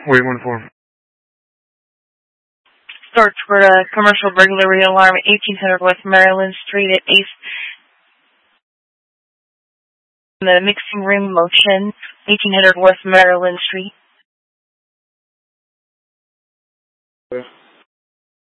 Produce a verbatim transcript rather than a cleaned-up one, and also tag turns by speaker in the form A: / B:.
A: What do you want it for?
B: Search for a commercial burglary alarm at eighteen hundred West Maryland Street at Ace. The mixing room motion, eighteen hundred West Maryland Street.
A: Yeah.